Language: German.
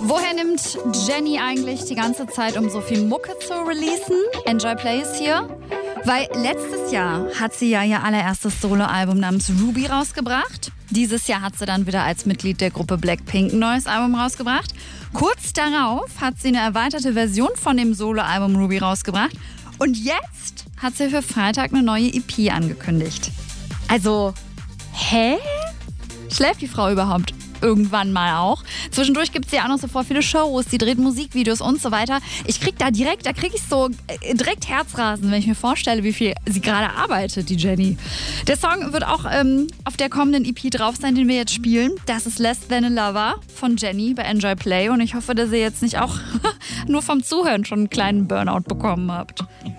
Woher nimmt Jennie eigentlich die ganze Zeit, um so viel Mucke zu releasen? Enjoy Play ist hier. Weil letztes Jahr hat sie ja ihr allererstes Soloalbum namens Ruby rausgebracht. Dieses Jahr hat sie dann wieder als Mitglied der Gruppe Blackpink ein neues Album rausgebracht. Kurz darauf hat sie eine erweiterte Version von dem Soloalbum Ruby rausgebracht. Und jetzt hat sie für Freitag eine neue EP angekündigt. Also, hä? Schläft die Frau überhaupt irgendwann mal auch? Zwischendurch gibt es ja auch noch so voll viele Shows, die dreht Musikvideos und so weiter. Da kriege ich so direkt Herzrasen, wenn ich mir vorstelle, wie viel sie gerade arbeitet, die Jennie. Der Song wird auch auf der kommenden EP drauf sein, den wir jetzt spielen. Das ist Less Than a Lover von Jennie bei Enjoy Play und ich hoffe, dass ihr jetzt nicht auch nur vom Zuhören schon einen kleinen Burnout bekommen habt.